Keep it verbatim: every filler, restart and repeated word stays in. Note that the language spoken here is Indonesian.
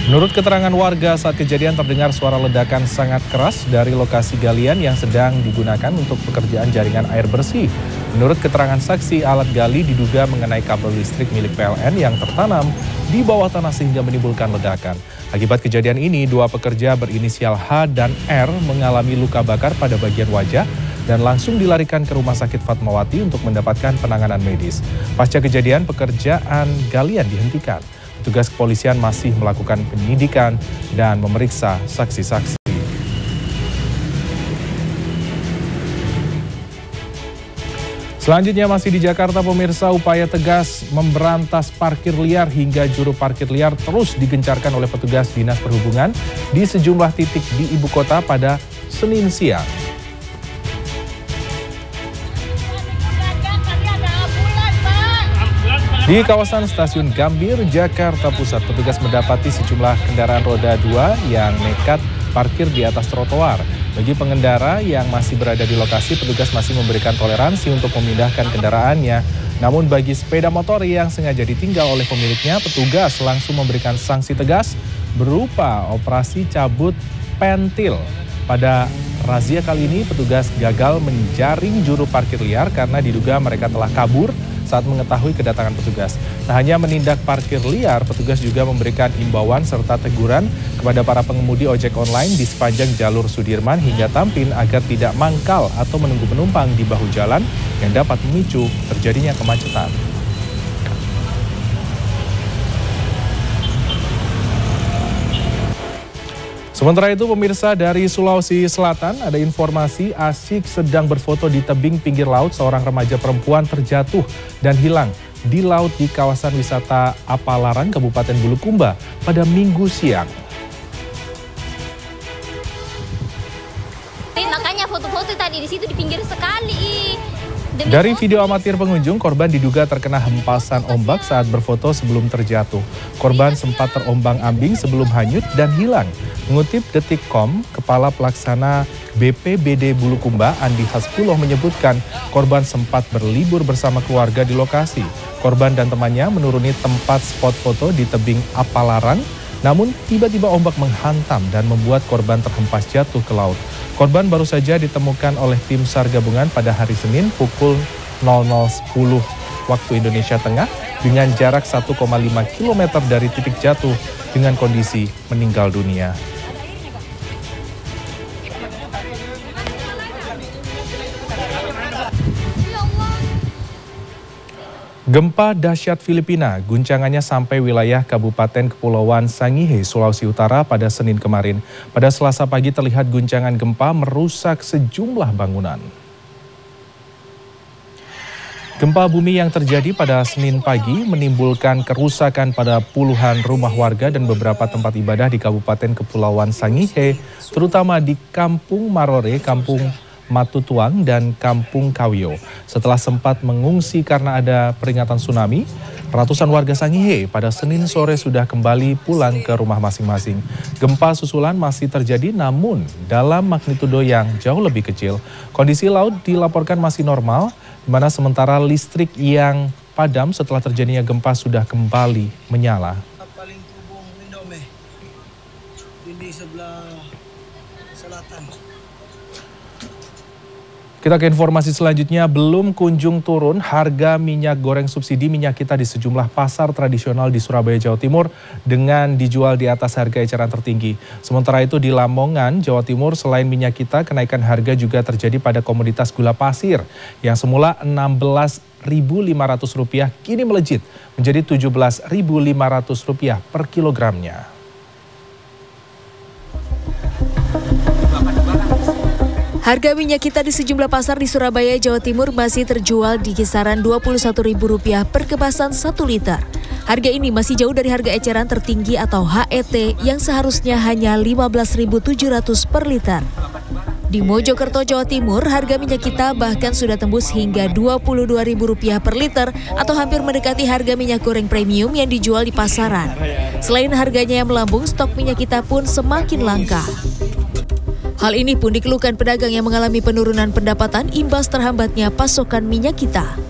Menurut keterangan warga, saat kejadian terdengar suara ledakan sangat keras dari lokasi galian yang sedang digunakan untuk pekerjaan jaringan air bersih. Menurut keterangan saksi, alat gali diduga mengenai kabel listrik milik P L N yang tertanam di bawah tanah sehingga menimbulkan ledakan. Akibat kejadian ini, dua pekerja berinisial H dan R mengalami luka bakar pada bagian wajah dan langsung dilarikan ke Rumah Sakit Fatmawati untuk mendapatkan penanganan medis. Pasca kejadian, pekerjaan galian dihentikan. Petugas kepolisian masih melakukan penyidikan dan memeriksa saksi-saksi. Selanjutnya masih di Jakarta, pemirsa, upaya tegas memberantas parkir liar hingga juru parkir liar terus digencarkan oleh petugas Dinas Perhubungan di sejumlah titik di ibu kota pada Senin siang. Di kawasan Stasiun Gambir, Jakarta Pusat, petugas mendapati sejumlah kendaraan roda dua yang nekat parkir di atas trotoar. Bagi pengendara yang masih berada di lokasi, petugas masih memberikan toleransi untuk memindahkan kendaraannya. Namun bagi sepeda motor yang sengaja ditinggal oleh pemiliknya, petugas langsung memberikan sanksi tegas berupa operasi cabut pentil. Pada razia kali ini, petugas gagal menjaring juru parkir liar karena diduga mereka telah kabur saat mengetahui kedatangan petugas. Tak hanya menindak parkir liar, petugas juga memberikan imbauan serta teguran kepada para pengemudi ojek online di sepanjang jalur Sudirman hingga Tampin agar tidak mangkal atau menunggu penumpang di bahu jalan yang dapat memicu terjadinya kemacetan. Sementara itu, pemirsa, dari Sulawesi Selatan ada informasi asyik sedang berfoto di tebing pinggir laut. Seorang remaja perempuan terjatuh dan hilang di laut di kawasan wisata Apalaran, Kabupaten Bulukumba pada Minggu siang. Makanya foto-foto tadi di situ di pinggir sekali. Demi Dari foto. video amatir pengunjung, korban diduga terkena hempasan ombak saat berfoto sebelum terjatuh. Korban sempat terombang-ambing sebelum hanyut dan hilang. Mengutip detik titik com, Kepala Pelaksana B P B D Bulukumba, Andi Haspuloh, menyebutkan korban sempat berlibur bersama keluarga di lokasi. Korban dan temannya menuruni tempat spot foto di tebing Apalaran, namun tiba-tiba ombak menghantam dan membuat korban terhempas jatuh ke laut. Korban baru saja ditemukan oleh tim SAR gabungan pada hari Senin pukul nol nol sepuluh waktu Indonesia Tengah dengan jarak satu koma lima kilometer dari titik jatuh dengan kondisi meninggal dunia. Gempa dahsyat Filipina, guncangannya sampai wilayah Kabupaten Kepulauan Sangihe, Sulawesi Utara pada Senin kemarin. Pada Selasa pagi terlihat guncangan gempa merusak sejumlah bangunan. Gempa bumi yang terjadi pada Senin pagi menimbulkan kerusakan pada puluhan rumah warga dan beberapa tempat ibadah di Kabupaten Kepulauan Sangihe, terutama di Kampung Marore, Kampung Matutuang, dan Kampung Kawio. Setelah sempat mengungsi karena ada peringatan tsunami, ratusan warga Sangihe pada Senin sore sudah kembali pulang ke rumah masing-masing. Gempa susulan masih terjadi namun dalam magnitudo yang jauh lebih kecil. Kondisi laut dilaporkan masih normal, di mana sementara listrik yang padam setelah terjadinya gempa sudah kembali menyala. Paling kubung Indome di sebelah selatan. Kita ke informasi selanjutnya, belum kunjung turun harga minyak goreng subsidi minyak kita di sejumlah pasar tradisional di Surabaya, Jawa Timur dengan dijual di atas harga eceran tertinggi. Sementara itu di Lamongan, Jawa Timur, selain minyak kita, kenaikan harga juga terjadi pada komoditas gula pasir yang semula enam belas ribu lima ratus rupiah kini melejit menjadi tujuh belas ribu lima ratus rupiah per kilogramnya. Harga minyak kita di sejumlah pasar di Surabaya, Jawa Timur masih terjual di kisaran dua puluh satu ribu rupiah per kemasan satu liter. Harga ini masih jauh dari harga eceran tertinggi atau H E T yang seharusnya hanya lima belas ribu tujuh ratus per liter. Di Mojokerto, Jawa Timur, harga minyak kita bahkan sudah tembus hingga dua puluh dua ribu rupiah per liter atau hampir mendekati harga minyak goreng premium yang dijual di pasaran. Selain harganya yang melambung, stok minyak kita pun semakin langka. Hal ini pun dikeluhkan pedagang yang mengalami penurunan pendapatan imbas terhambatnya pasokan minyak kita.